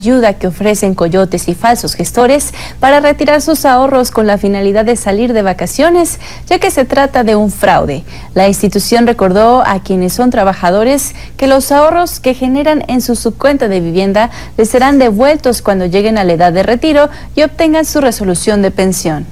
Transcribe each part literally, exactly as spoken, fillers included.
ayuda que ofrecen coyotes y falsos gestores para retirar sus ahorros con la finalidad de salir de vacaciones, ya que se trata de un fraude. La institución recordó a quienes son trabajadores que los ahorros que generan en su subcuenta de vivienda les serán devueltos cuando lleguen a la edad de retiro y obtengan su resolución de pensión.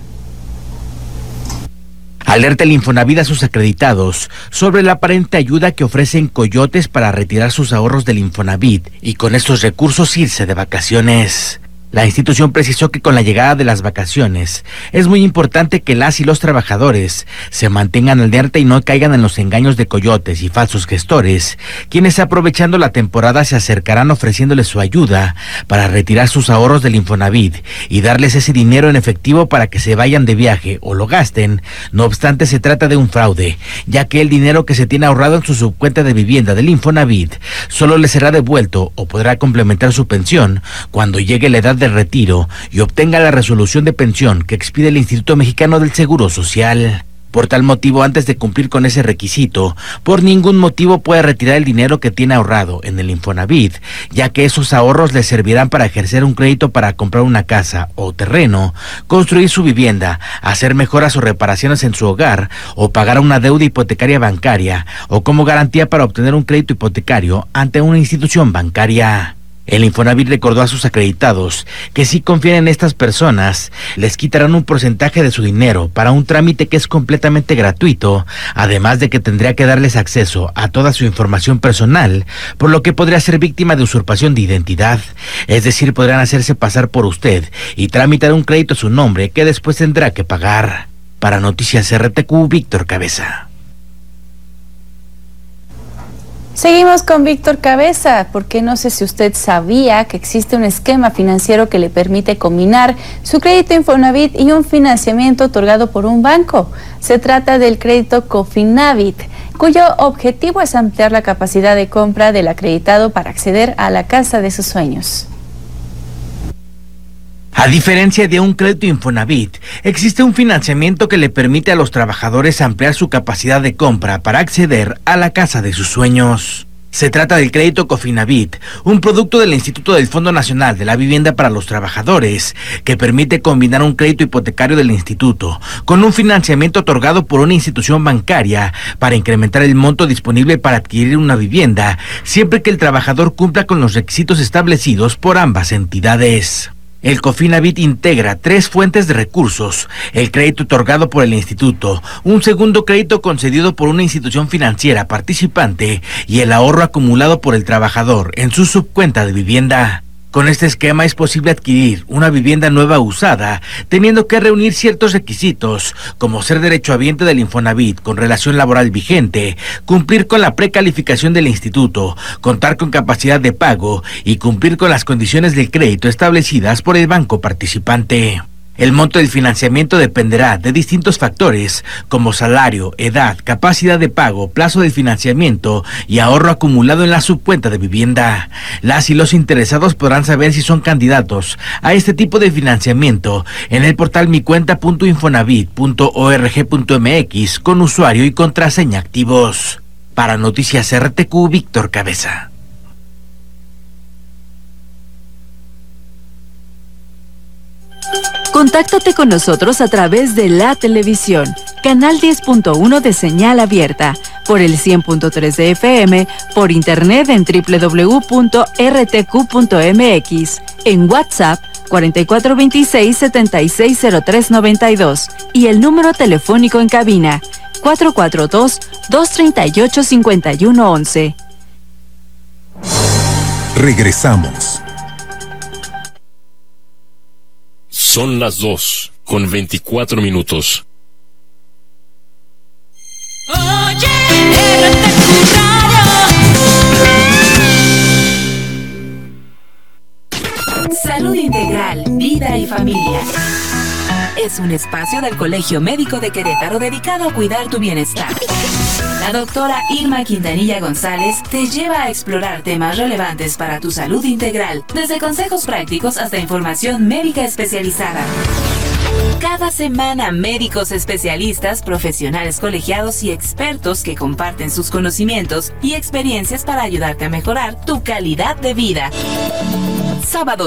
Alerta el Infonavit a sus acreditados sobre la aparente ayuda que ofrecen coyotes para retirar sus ahorros del Infonavit y con estos recursos irse de vacaciones. La institución precisó que con la llegada de las vacaciones es muy importante que las y los trabajadores se mantengan alerta y no caigan en los engaños de coyotes y falsos gestores, quienes aprovechando la temporada se acercarán ofreciéndoles su ayuda para retirar sus ahorros del Infonavit y darles ese dinero en efectivo para que se vayan de viaje o lo gasten. No obstante, se trata de un fraude, ya que el dinero que se tiene ahorrado en su subcuenta de vivienda del Infonavit solo les será devuelto o podrá complementar su pensión cuando llegue la edad de retiro y obtenga la resolución de pensión que expide el Instituto Mexicano del Seguro Social. Por tal motivo, antes de cumplir con ese requisito, por ningún motivo puede retirar el dinero que tiene ahorrado en el Infonavit, ya que esos ahorros le servirán para ejercer un crédito para comprar una casa o terreno, construir su vivienda, hacer mejoras o reparaciones en su hogar o pagar una deuda hipotecaria bancaria o como garantía para obtener un crédito hipotecario ante una institución bancaria. El Infonavit recordó a sus acreditados que si confían en estas personas, les quitarán un porcentaje de su dinero para un trámite que es completamente gratuito, además de que tendría que darles acceso a toda su información personal, por lo que podría ser víctima de usurpación de identidad. Es decir, podrán hacerse pasar por usted y tramitar un crédito a su nombre que después tendrá que pagar. Para Noticias R T Q, Víctor Cabeza. Seguimos con Víctor Cabeza, porque no sé si usted sabía que existe un esquema financiero que le permite combinar su crédito Infonavit y un financiamiento otorgado por un banco. Se trata del crédito Cofinavit, cuyo objetivo es ampliar la capacidad de compra del acreditado para acceder a la casa de sus sueños. A diferencia de un crédito Infonavit, existe un financiamiento que le permite a los trabajadores ampliar su capacidad de compra para acceder a la casa de sus sueños. Se trata del crédito Cofinavit, un producto del Instituto del Fondo Nacional de la Vivienda para los Trabajadores, que permite combinar un crédito hipotecario del instituto con un financiamiento otorgado por una institución bancaria para incrementar el monto disponible para adquirir una vivienda, siempre que el trabajador cumpla con los requisitos establecidos por ambas entidades. El Cofinavit integra tres fuentes de recursos: el crédito otorgado por el instituto, un segundo crédito concedido por una institución financiera participante y el ahorro acumulado por el trabajador en su subcuenta de vivienda. Con este esquema es posible adquirir una vivienda nueva usada, teniendo que reunir ciertos requisitos, como ser derechohabiente del Infonavit con relación laboral vigente, cumplir con la precalificación del instituto, contar con capacidad de pago y cumplir con las condiciones del crédito establecidas por el banco participante. El monto del financiamiento dependerá de distintos factores, como salario, edad, capacidad de pago, plazo de financiamiento y ahorro acumulado en la subcuenta de vivienda. Las y los interesados podrán saber si son candidatos a este tipo de financiamiento en el portal mi cuenta punto infonavit punto org punto m x con usuario y contraseña activos. Para Noticias R T Q, Víctor Cabeza. Contáctate con nosotros a través de la televisión, canal diez punto uno de señal abierta, por el cien punto tres de F M, por internet en doble u doble u doble u punto r t q punto m x, en WhatsApp cuatro cuatro dos seis, siete seis cero tres nueve dos y el número telefónico en cabina cuatro cuatro dos, dos tres ocho, cinco uno uno uno. Regresamos. Son las dos con veinticuatro minutos. Oye, R T Q Radio. Salud Integral, Vida y Familia. Es un espacio del Colegio Médico de Querétaro dedicado a cuidar tu bienestar. La doctora Irma Quintanilla González te lleva a explorar temas relevantes para tu salud integral, desde consejos prácticos hasta información médica especializada. Cada semana, médicos especialistas, profesionales colegiados y expertos que comparten sus conocimientos y experiencias para ayudarte a mejorar tu calidad de vida. Sábado